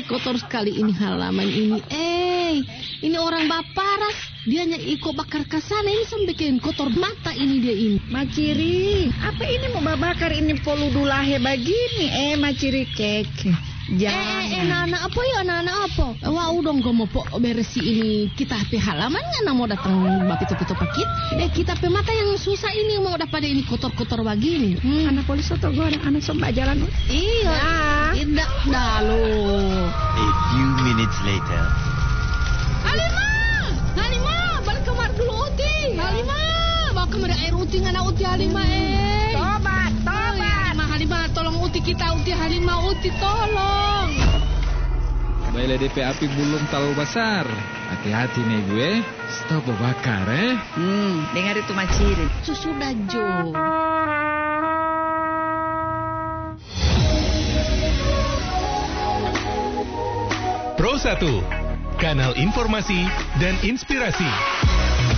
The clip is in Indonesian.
kotor sekali ini halaman ini. Ini orang Baparas, dianya ikut bakar kasana ini sampai bikin kotor mata ini dia ini. Maciri, apa ini mau babakar ini poludulahe begini? Maciri keke. Jangan. Anak apa ya, anak apa? Wah, udah gak mau beresi ini kita pe halaman nggak mau datang bapito-pito pakit. Kita pe mata yang susah ini mau dapat ini kotor-kotor begini. Anak polis atau goreng, anak sombak jalan. Iya. Tidak dalu. A few minutes later. Halimah, balik kamar dulu Uti. Halimah, bawa kamar air Uti ngana Uti Halimah. Tobat. Halimah, tolong Uti kita, Uti Halimah, Uti tolong. Baile DP api belum terlalu besar. Hati-hati nih gue. Stop bakar Dengar itu Maciri. Sudah Jo. Pro 1, kanal informasi dan inspirasi.